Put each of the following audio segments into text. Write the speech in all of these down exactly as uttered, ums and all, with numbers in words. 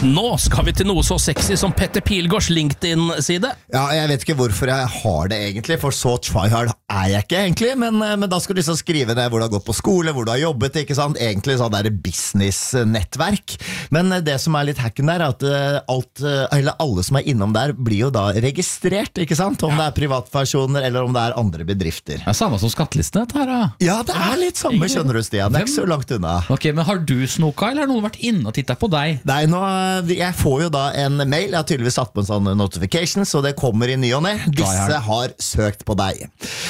Nå skal vi til noe så sexy som Petter Pilgaards LinkedIn-side. Ja, jeg vet ikke hvorfor jeg har det egentlig, for så tryhard er jeg ikke egentlig, men, men da skal du liksom skrive det hvor du har gått på skole, hvor du har jobbet, ikke sant? Egentlig sånn der business-nettverk. Men det som er litt hacken der, er at alt, eller alle som er innom der blir jo da registrert, ikke sant? Om det er privatpersoner eller om det er andre bedrifter. Det er samme som skattelistene dette her da. Ja, det er litt samme, skjønner du, Stian. Det er ikke så langt unna. Ok, men har du snoka, eller har noen vært inne og tittet på deg? Nei, nå, jeg får jo da en mail. Jeg har tydeligvis satt på en sånn notification, så det kommer i ny og ne. Disse har søkt på deg.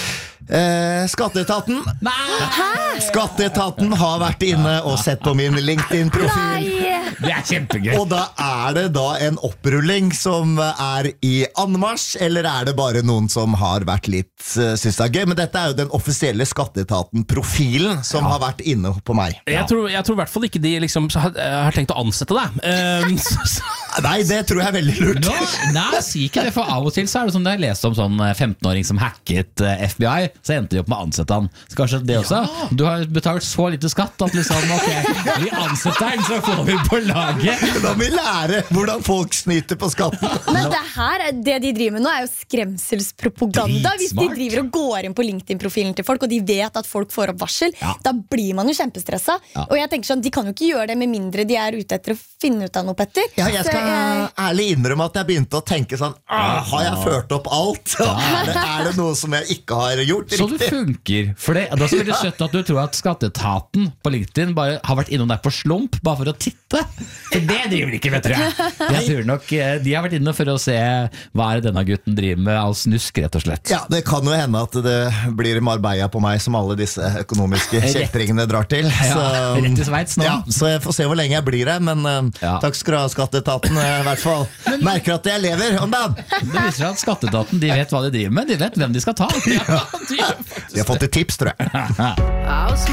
Eh, Skatteetaten Nei! Skatteetaten har vært inne og sett på min LinkedIn-profil. Det er kjempegøy. Og da er det da en opprulling som er i anmarsj, eller er det bare noen som har vært litt uh, synes det er gøy? Men dette er jo den offisielle Skatteetaten-profilen som ja. har vært inne på meg. Jeg tror, jeg tror i hvert fall ikke de liksom har, har tenkt å ansette deg. Um, Nei, det tror jeg er veldig lurt. Nå, nei, si ikke det, for av og til så er det som det jeg leste om sånn femten-åring som hacket uh, F B I, så endte de opp med å ansette han. Så kanskje det også. Ja. Du har betalt så lite skatt at liksom, ok, vi ansetter den, så får vi på laget. Da må vi lære hvordan folk snyter på skatten. Men det her, det de driver med nå er jo skremselspropaganda. Hvis de driver og går inn på LinkedIn-profilen til folk, og de vet at folk får opp varsel, ja. da blir man jo kjempestressa. Ja. Og jeg tenker sånn, de kan jo ikke gjøre det med mindre de er ute etter å finne ut av noe, Petter. Ja, jeg skal jeg... ærlig innrømme at jeg begynte å tenke sånn, har jeg ført opp alt? Ja. Er, det, er det noe som jeg ikke har gjort riktig? Så det funker. For det, det er så veldig søtt at du tror at Skatteetaten på LinkedIn bare har vært innom der på slump, bare for å titte. For det driver de ikke, vet du. Jeg tror nok de har vært inne for å se hva er det denne gutten driver med av snusk, rett og slett. Ja, det kan jo hende at det blir Marbella på meg som alle disse økonomiske kjeltringene drar til. Så, ja, rett i Sveits nå. Ja, så jeg får se hvor lenge jeg blir her, men ja. takk skal du ha, Skatteetaten, i hvert fall. Merker at jeg lever om dagen. Det viser seg at Skatteetaten, de vet hva de driver med, de vet hvem de skal ta. Ja. De har fått et tips, tror jeg.